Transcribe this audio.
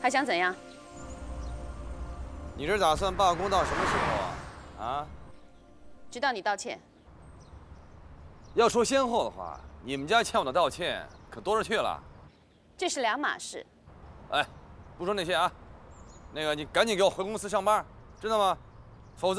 还想怎样？ 你这打算罢工到什么时候啊？啊？ 直到你道歉。 要说先后的话，你们家欠我的道歉可多了去了。 这是两码事。 哎，不说那些啊，那个你赶紧给我回公司上班，知道吗？